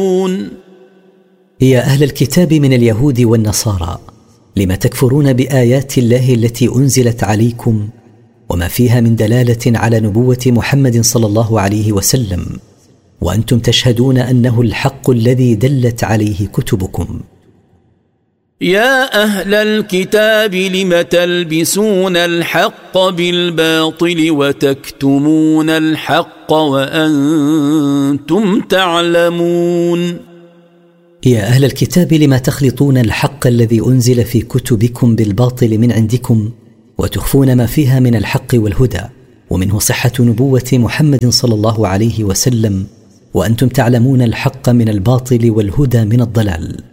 يا أهل الكتاب من اليهود والنصارى، لم تكفرون بآيات الله التي أنزلت عليكم وما فيها من دلالة على نبوة محمد صلى الله عليه وسلم، وأنتم تشهدون أنه الحق الذي دلت عليه كتبكم؟ يا أهل الكتاب لم تلبسون الحق بالباطل وتكتمون الحق وأنتم تعلمون. يا أهل الكتاب لم تخلطون الحق الذي أنزل في كتبكم بالباطل من عندكم وتخفون ما فيها من الحق والهدى ومنه صحة نبوة محمد صلى الله عليه وسلم، وأنتم تعلمون الحق من الباطل والهدى من الضلال.